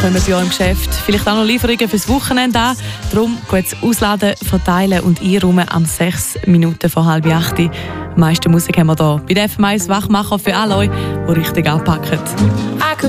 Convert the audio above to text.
kommen bei euch im Geschäft. Vielleicht auch noch Lieferungen fürs Wochenende an. Darum geht's ausladen, verteilen und einräumen am 6 Minuten vor 7:30. Die meiste Musik haben wir hier bei der FM1 Wachmacher für alle euch, die richtig anpacken.